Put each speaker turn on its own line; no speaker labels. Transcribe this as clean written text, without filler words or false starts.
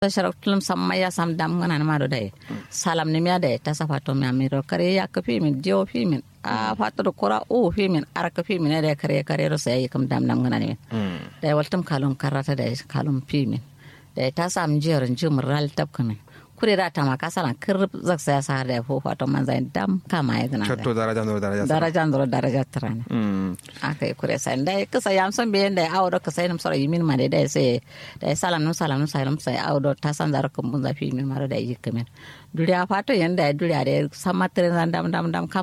sharaktulam samma ya sam dam ngana ma do dai salam ni mi dai ta safato mi amiro kare ya ka fi min jo fi min a fato kora o fi min ar ka fi min dai kare ro sai kam dam ngana ni dai waltam kalum karata dai kalum fi min dai ta sam jerin jumral tab kamin kure da ta maka salan kirb zak sai sa da fo fato man zai dam kama ya gana
chatto daraja tarane
akai kure sai dai kasa yam son be dai awdo kasa nam sara yimin ma dai sai dai salam sai awdo ta san zar kum bun zafi min maro dai yikamen duriya fato yanda duriya dai samatre dam